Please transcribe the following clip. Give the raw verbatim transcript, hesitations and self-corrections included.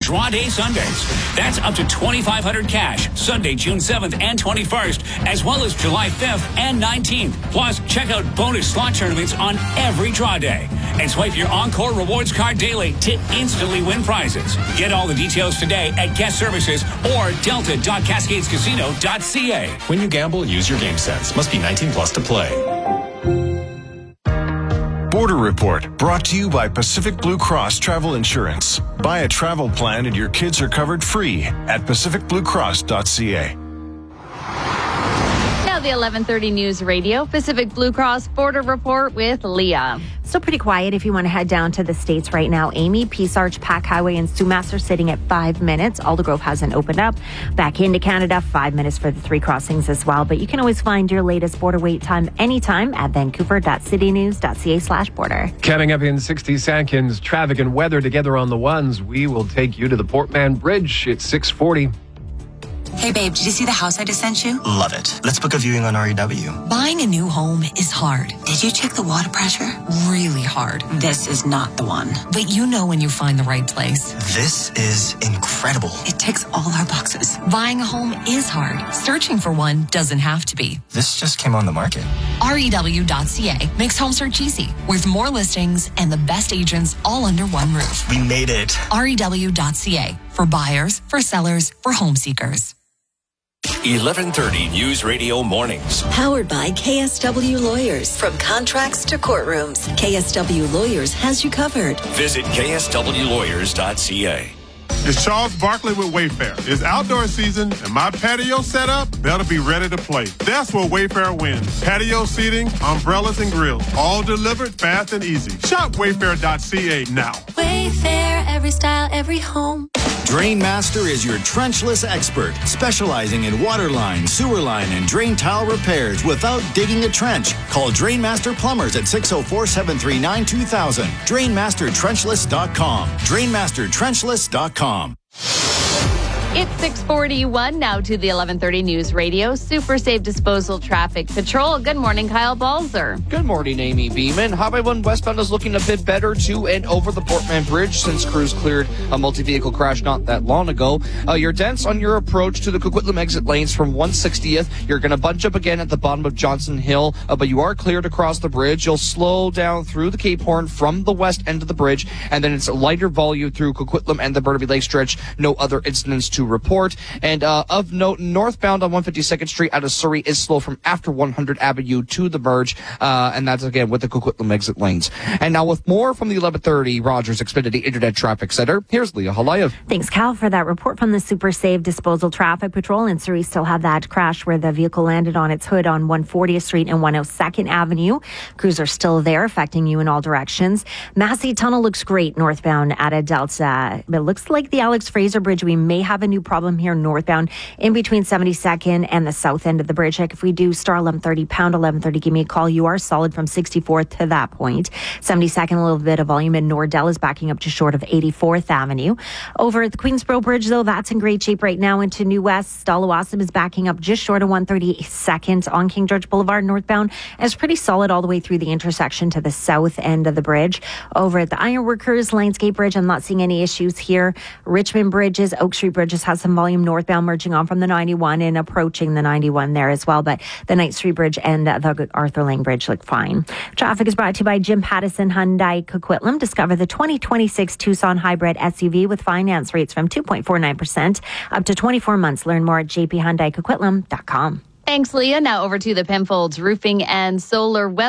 Draw Day Sundays. That's up to twenty-five hundred dollars cash Sunday, June seventh and twenty-first, as well as July fifth and nineteenth. Plus, check out bonus slot tournaments on every draw day. And swipe your Encore Rewards card daily to instantly win prizes. Get all the details today at guest services or delta dot cascades casino dot c a. When you gamble, use your game sense. Must be nineteen plus to play. Border Report, brought to you by Pacific Blue Cross Travel Insurance. Buy a travel plan and your kids are covered free at pacific blue cross dot c a. Now the eleven thirty News Radio, Pacific Blue Cross Border Report with Leah. Still pretty quiet if you want to head down to the States right now. Amy, Peace Arch, Pack Highway, and Sumas are sitting at five minutes. Aldergrove hasn't opened up. Back into Canada, five minutes for the three crossings as well. But you can always find your latest border wait time anytime at vancouver dot city news dot c a slash border. Coming up in sixty seconds, traffic and weather together on the ones. We will take you to the Port Mann Bridge. It's six forty. Hey babe, did you see the house I just sent you? Love it. Let's book a viewing on R E W. Buying a new home is hard. Did you check the water pressure? Really hard. This is not the one. But you know when you find the right place. This is incredible. It ticks all our boxes. Buying a home is hard. Searching for one doesn't have to be. This just came on the market. R E W dot c a makes home search easy, with more listings and the best agents all under one roof. We made it. R E W dot c a, for buyers, for sellers, for home seekers. eleven thirty News Radio Mornings. Powered by K S W Lawyers. From contracts to courtrooms, K S W Lawyers has you covered. Visit k s w lawyers dot c a. It's Charles Barkley with Wayfair. It's outdoor season, and my patio setup better be ready to play. That's where Wayfair wins. Patio seating, umbrellas, and grills, all delivered fast and easy. Shop wayfair dot c a now. Wayfair, every style, every home. Drainmaster is your trenchless expert, specializing in water line, sewer line, and drain tile repairs without digging a trench. Call Drainmaster Plumbers at six oh four, seven three nine, two thousand. drainmaster trenchless dot com. drainmaster trenchless dot com. It's six forty-one now to the eleven thirty News Radio Super Safe Disposal Traffic Patrol. Good morning, Kyle Balzer. Good morning, Amy Beeman. Highway one westbound is looking a bit better to and over the Port Mann Bridge since crews cleared a multi-vehicle crash not that long ago. Uh, you're dense on your approach to the Coquitlam exit lanes from one sixtieth. You're going to bunch up again at the bottom of Johnson Hill, uh, but you are cleared across the bridge. You'll slow down through the Cape Horn from the west end of the bridge, and then it's a lighter volume through Coquitlam and the Burnaby Lake stretch. No other incidents to report. And uh, of note, northbound on one fifty-second Street out of Surrey is slow from after one hundred Avenue to the merge, uh, and that's again with the Coquitlam exit lanes. And now with more from the eleven thirty Rogers Xfinity Internet Traffic Center, here's Leah Halayev. Thanks, Cal, for that report from the Super Safe Disposal Traffic Patrol. In Surrey, still have that crash where the vehicle landed on its hood on one fortieth Street and one oh second Avenue. Crews are still there, affecting you in all directions. Massey Tunnel looks great northbound at a Delta. It looks like the Alex Fraser Bridge. We may have a new problem here northbound in between seventy-second and the south end of the bridge. Like if we do star eleven thirty, pound eleven thirty, give me a call. You are solid from sixty-fourth to that point. seventy-second, a little bit of volume, and Nordell is backing up just short of eighty-fourth Avenue. Over at the Queensboro Bridge, though, that's in great shape right now into New West. Stalawassam is backing up just short of one thirty-second on King George Boulevard northbound. And it's pretty solid all the way through the intersection to the south end of the bridge. Over at the Ironworkers Landscape Bridge, I'm not seeing any issues here. Richmond Bridges, Oak Street Bridges has some volume northbound merging on from the ninety-one and approaching the ninety-one there as well. But the Knight Street Bridge and the Arthur Lang Bridge look fine. Traffic is brought to you by Jim Pattison Hyundai Coquitlam. Discover the twenty twenty-six Tucson Hybrid S U V with finance rates from two point four nine percent up to twenty-four months. Learn more at j p hyundai coquitlam dot com. Thanks, Leah. Now over to the Penfolds Roofing and Solar Web.